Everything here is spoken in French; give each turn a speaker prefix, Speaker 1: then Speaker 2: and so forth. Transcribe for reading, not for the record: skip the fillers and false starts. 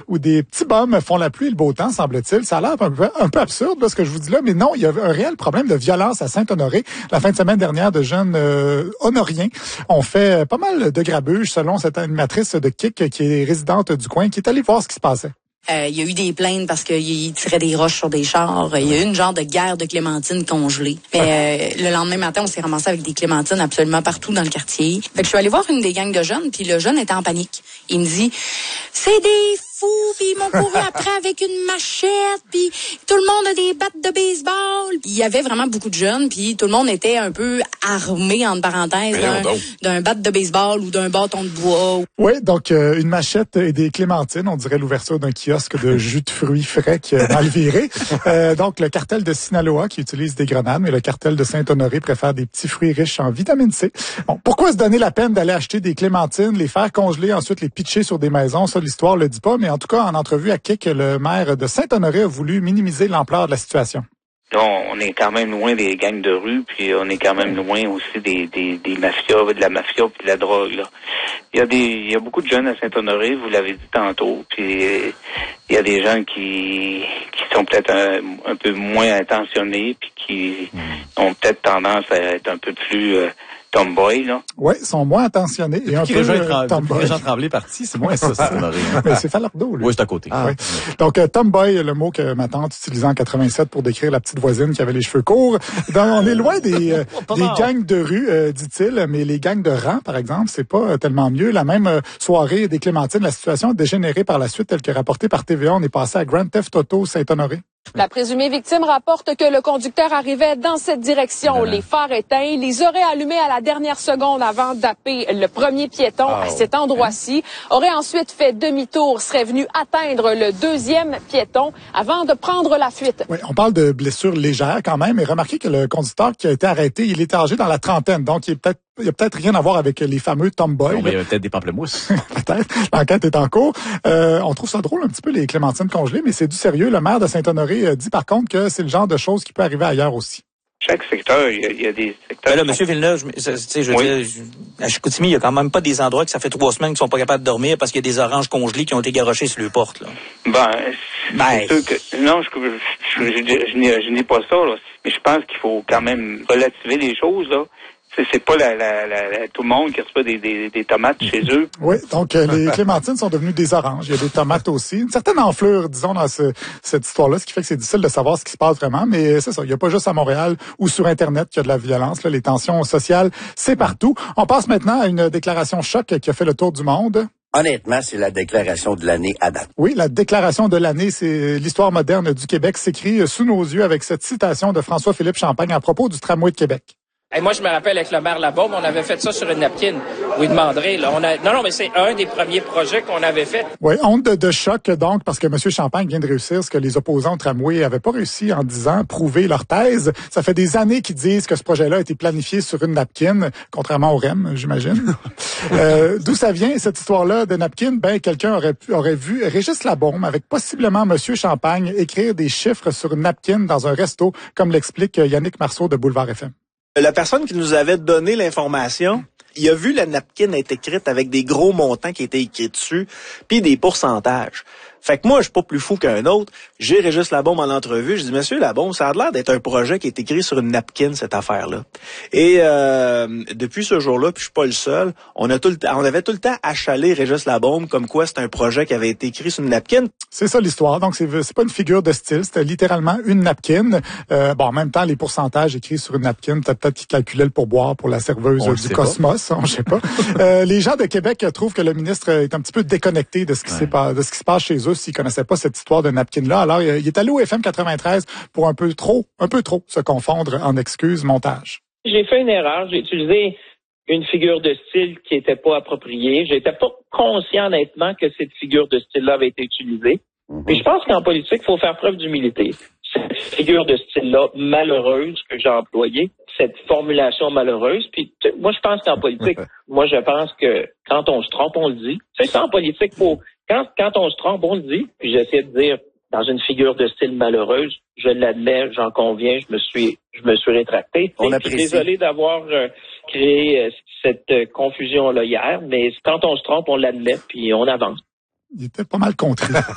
Speaker 1: où des petits bums font la pluie et le beau temps, semble-t-il. Ça a l'air un peu absurde, là, ce que je vous dis là, mais non, il y a un réel problème de violence à Saint-Honoré. La fin de semaine dernière, de jeunes honoriens ont fait pas mal de grabuge, selon cette animatrice de KIK qui est résidente du coin, qui est allée voir ce qui se passait.
Speaker 2: Il y a eu des plaintes parce qu'il tirait des roches sur des chars. Il y a eu une genre de guerre de clémentines congelées. Mais le lendemain matin, on s'est ramassé avec des clémentines absolument partout dans le quartier. Fait que je suis allée voir une des gangs de jeunes, puis le jeune était en panique. Il me dit « C'est des fous, puis ils m'ont couru après avec une machette, puis tout le monde a des battes de baseball. » Il y avait vraiment beaucoup de jeunes, puis tout le monde était un peu armé, entre parenthèses, d'un bat de baseball ou d'un bâton de bois.
Speaker 1: Oui, donc une machette et des clémentines, on dirait l'ouverture d'un kiosque de jus de fruits frais qui a mal viré. Donc, le cartel de Sinaloa qui utilise des grenades, mais le cartel de Saint-Honoré préfère des petits fruits riches en vitamine C. Bon, pourquoi se donner la peine d'aller acheter des clémentines, les faire congeler, ensuite les pitcher sur des maisons? Ça, l'histoire le dit pas, mais en tout cas, en entrevue à KIK, le maire de Saint-Honoré a voulu minimiser l'ampleur de la situation.
Speaker 3: On est quand même loin des gangs de rue, puis on est quand même loin aussi des mafias, de la mafia puis de la drogue, là. Il y a beaucoup de jeunes à Saint-Honoré, vous l'avez dit tantôt, puis il y a des gens qui sont peut-être un peu moins intentionnés, puis qui ont peut-être tendance à être un peu plus tomboy, là.
Speaker 1: Oui, sont moins intentionnés et un peu tomboy.
Speaker 4: Jean Tremblay parti, c'est moins ça, Saint-Honoré.
Speaker 1: Mais c'est Falardeau, lui.
Speaker 4: Oui, c'est à côté.
Speaker 1: Oui. Donc, tomboy, le mot que ma tante utilisait en 87 pour décrire la petite voisine qui avait les cheveux courts. Donc, on est loin des gangs de rue, dit-il, mais les gangs de rang, par exemple, c'est pas tellement mieux. La même soirée des Clémentines, la situation a dégénéré par la suite, telle que rapportée par TVA. On est passé à Grand Theft Auto Saint-Honoré.
Speaker 5: La présumée victime rapporte que le conducteur arrivait dans cette direction, les phares éteints, les aurait allumés à la dernière seconde avant d'happer le premier piéton à cet endroit-ci, aurait ensuite fait demi-tour, serait venu atteindre le deuxième piéton avant de prendre la fuite.
Speaker 1: Oui, on parle de blessures légères quand même, et remarquez que le conducteur qui a été arrêté, il est âgé dans la trentaine, donc il y a peut-être rien à voir avec les fameux tomboys.
Speaker 4: Non, mais il y a peut-être des pamplemousses.
Speaker 1: Peut-être. L'enquête est en cours. On trouve ça drôle un petit peu, les clémentines congelées, mais c'est du sérieux. Le maire de Saint-Honoré dit par contre que c'est le genre de choses qui peut arriver ailleurs aussi.
Speaker 3: Chaque secteur, il y a des secteurs.
Speaker 6: Ben là, M. Villeneuve, je veux dire, à Chicoutimi, il y a quand même pas des endroits que ça fait 3 semaines qu'ils sont pas capables de dormir parce qu'il y a des oranges congelées qui ont été garochées sur les portes, là.
Speaker 3: C'est sûr que, non, je n'ai pas ça, là. Mais je pense qu'il faut quand même relativiser les choses, là. C'est pas tout le monde qui reçoit des tomates chez eux.
Speaker 1: Oui, donc les clémentines sont devenues des oranges. Il y a des tomates aussi. Une certaine enflure, disons, dans cette histoire-là, ce qui fait que c'est difficile de savoir ce qui se passe vraiment. Mais c'est ça, il n'y a pas juste à Montréal ou sur Internet qu'il y a de la violence. Là, les tensions sociales, c'est partout. On passe maintenant à une déclaration choc qui a fait le tour du monde.
Speaker 7: Honnêtement, c'est la déclaration de l'année à date.
Speaker 1: Oui, la déclaration de l'année, c'est l'histoire moderne du Québec s'écrit sous nos yeux avec cette citation de François-Philippe Champagne à propos du tramway de Québec.
Speaker 8: Hey, moi, je me rappelle avec le maire Labaume, on avait fait ça sur une napkin. Vous lui demanderez, là. Non, mais c'est un des premiers projets qu'on avait fait.
Speaker 1: Oui, honte de choc, donc, parce que M. Champagne vient de réussir ce que les opposants au tramway n'avaient pas réussi en 10 ans, prouver leur thèse. Ça fait des années qu'ils disent que ce projet-là a été planifié sur une napkin, contrairement au REM, j'imagine. D'où ça vient, cette histoire-là de napkin? Ben, quelqu'un aurait vu Régis Labaume avec possiblement M. Champagne écrire des chiffres sur une napkin dans un resto, comme l'explique Yannick Marceau de Boulevard FM.
Speaker 9: La personne qui nous avait donné l'information, il a vu la napkin être écrite avec des gros montants qui étaient écrits dessus, puis des pourcentages. Fait que moi, je suis pas plus fou qu'un autre. J'ai Régis Labaume en entrevue. Je dis, Monsieur Labaume, ça a l'air d'être un projet qui est écrit sur une napkin, cette affaire-là. Et depuis ce jour-là, puis je suis pas le seul, on avait tout le temps achalé Régis Labaume comme quoi c'est un projet qui avait été écrit sur une napkin.
Speaker 1: C'est ça l'histoire. Donc, c'est pas une figure de style. C'était littéralement une napkin. En même temps, les pourcentages écrits sur une napkin, peut-être qu'ils calculaient le pourboire pour la serveuse du Cosmos. On sait pas. Les gens de Québec trouvent que le ministre est un petit peu déconnecté de ce qui se passe chez eux s'ils connaissaient pas cette histoire de napkin-là. Alors, il est allé au FM 93 pour un peu trop se confondre en excuses montage.
Speaker 10: J'ai fait une erreur. J'ai utilisé une figure de style qui était pas appropriée. J'étais pas conscient, honnêtement, que cette figure de style-là avait été utilisée. Et je pense qu'en politique, il faut faire preuve d'humilité. Cette figure de style-là, malheureuse, que j'ai employée, cette formulation malheureuse, puis moi, je pense qu'en politique, je pense que quand on se trompe, on le dit. Tu sais, ça, en politique, quand on se trompe, on le dit. Puis j'essaie de dire, dans une figure de style malheureuse, je l'admets, j'en conviens, je me suis rétracté. Je suis désolé d'avoir créé cette confusion-là hier, mais quand on se trompe, on l'admet, puis on avance.
Speaker 1: Il était pas mal contré.